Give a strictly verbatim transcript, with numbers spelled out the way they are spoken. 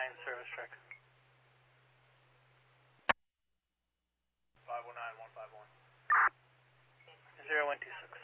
nine, service check. five one nine, one five one. zero one two six.